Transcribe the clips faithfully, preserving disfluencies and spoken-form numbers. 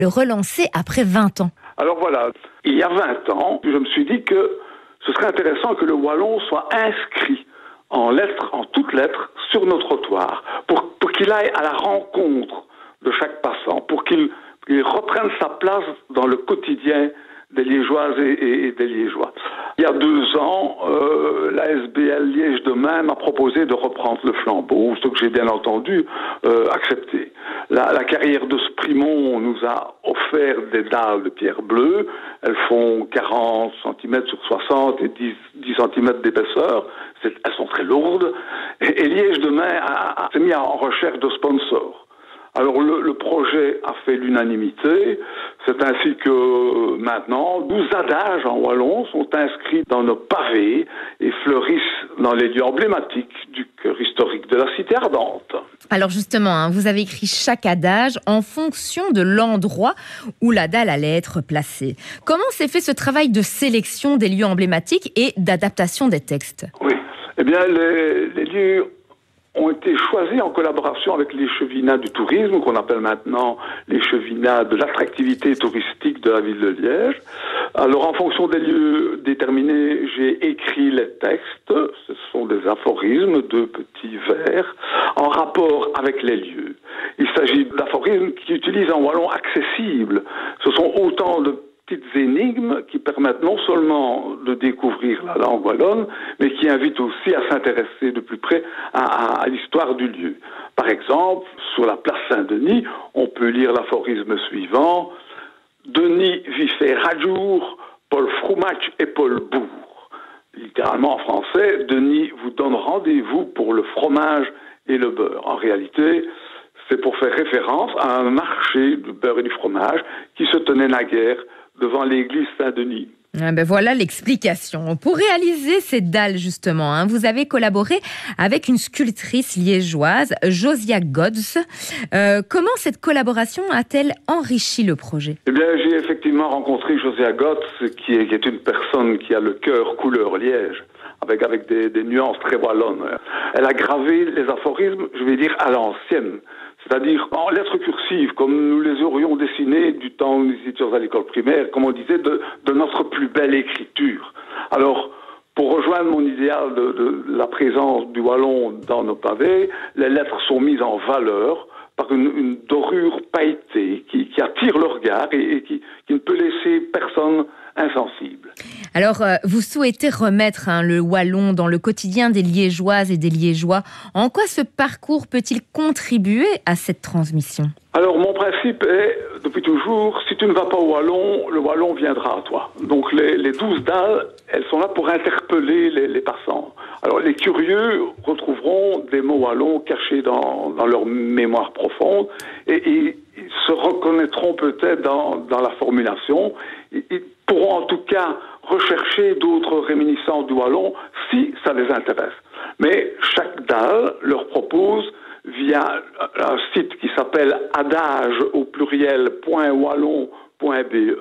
le relancer après vingt ans. Alors voilà, il y a vingt ans, je me suis dit que ce serait intéressant que le wallon soit inscrit en lettres, en toutes lettres, sur nos trottoirs, pour, pour qu'il aille à la rencontre de chaque passant, pour qu'il, qu'il reprenne sa place dans le quotidien des Liégeoises et, et, et des Liégeois. Il y a deux ans, euh, la S B L Liège Demain m'a proposé de reprendre le flambeau, ce que j'ai bien entendu euh, accepté. La, la carrière de Sprimont nous a offert des dalles de pierre bleue. Elles font quarante centimètres sur soixante et dix centimètres d'épaisseur. C'est, elles sont très lourdes. Et, et Liège Demain a, a, s'est mis en recherche de sponsors. Alors le, le projet a fait l'unanimité. C'est ainsi que maintenant, douze adages en wallon sont inscrits dans nos pavés et fleurissent dans les lieux emblématiques du cœur historique de la cité ardente. Alors justement, hein, vous avez écrit chaque adage en fonction de l'endroit où la dalle allait être placée. Comment s'est fait ce travail de sélection des lieux emblématiques et d'adaptation des textes ? Oui, eh bien les, les lieux ont été choisis en collaboration avec les chevinats du tourisme, qu'on appelle maintenant les chevinats de l'attractivité touristique de la ville de Liège. Alors, en fonction des lieux déterminés, j'ai écrit les textes. Ce sont des aphorismes de petits vers en rapport avec les lieux. Il s'agit d'aphorismes qui utilisent un wallon accessible. Ce sont autant de petites énigmes qui permettent non seulement de découvrir la langue wallonne, mais qui invitent aussi à s'intéresser de plus près à, à, à l'histoire du lieu. Par exemple, sur la place Saint-Denis, on peut lire l'aphorisme suivant « Denis vit faire à jour, Paul Froumach et Paul Bourg ». Littéralement en français, Denis vous donne rendez-vous pour le fromage et le beurre. En réalité, c'est pour faire référence à un marché du beurre et du fromage qui se tenait naguère devant l'église Saint-Denis. Ah ben voilà l'explication. Pour réaliser ces dalles, justement, hein, vous avez collaboré avec une sculptrice liégeoise, Josia Godz. Euh, comment cette collaboration a-t-elle enrichi le projet ? Eh bien, j'ai effectivement rencontré Josia Godz, qui est, qui est une personne qui a le cœur couleur Liège, avec, avec des, des nuances très wallonnes. Elle a gravé les aphorismes, je vais dire, à l'ancienne. C'est-à-dire en lettres cursives, comme nous les aurions dessinées du temps où nous étions à l'école primaire, comme on disait, de, de notre plus belle écriture. Alors, pour rejoindre mon idéal de, de la présence du wallon dans nos pavés, les lettres sont mises en valeur par une, une dorure pailletée qui, qui attire le regard et, et qui, qui ne peut laisser personne insensible. Alors, euh, vous souhaitez remettre hein, le wallon dans le quotidien des Liégeoises et des Liégeois. En quoi ce parcours peut-il contribuer à cette transmission ? Alors, mon principe est, depuis toujours, si tu ne vas pas au wallon, le wallon viendra à toi. Donc, les, les douze dalles, elles sont là pour interpeller les, les passants. Alors, les curieux retrouveront des mots wallons cachés dans, dans leur mémoire profonde et, et ils se reconnaîtront peut-être dans, dans la formulation. Ils, ils pourront en tout cas rechercher d'autres réminiscences du wallon si ça les intéresse. Mais chaque dalle leur propose via un site qui s'appelle adage au pluriel point wallon point be,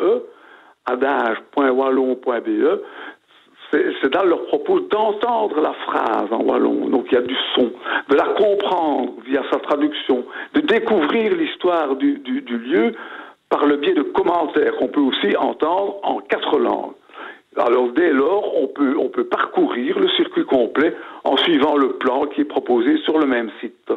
adage point wallon point be, ces dalles leur propose d'entendre la phrase en wallon, donc il y a du son, de la comprendre via sa traduction, de découvrir l'histoire du, du, du lieu par le biais de commentaires qu'on peut aussi entendre en quatre langues. Alors dès lors, on peut, on peut parcourir le circuit complet en suivant le plan qui est proposé sur le même site.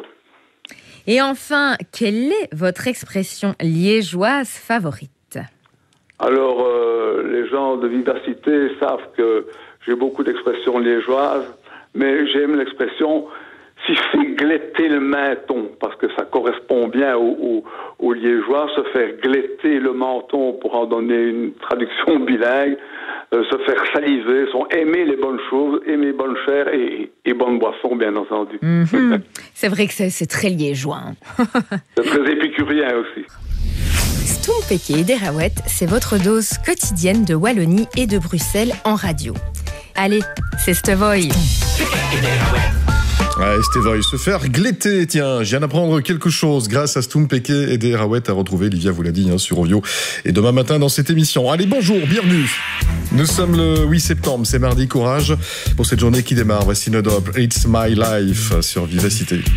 Et enfin, quelle est votre expression liégeoise favorite ? Alors, euh, les gens de Vivacité savent que j'ai beaucoup d'expressions liégeoises, mais j'aime l'expression « si fait gléter le menton », parce que ça correspond bien au, au, au liégeois, se faire gléter le menton pour en donner une traduction bilingue, euh, se faire saliver, sont aimer les bonnes choses, aimer bonne chair et, et bonnes boissons, bien entendu. Mm-hmm. C'est vrai que c'est, c'est très liégeois. Hein. C'est très épicurien aussi. Stompeke et Derawet, c'est votre dose quotidienne de Wallonie et de Bruxelles en radio. Allez, c'est Stevoy. Ouais, Stevoy, se faire gléter, tiens, je viens d'apprendre quelque chose grâce à Stompeke et Derawet à retrouver, Livia vous l'a dit, hein, sur Ovio, et demain matin dans cette émission. Allez, bonjour, bienvenue. Nous sommes le huit septembre, c'est mardi, courage pour cette journée qui démarre. Voici Nodop, It's My Life sur Vivacité.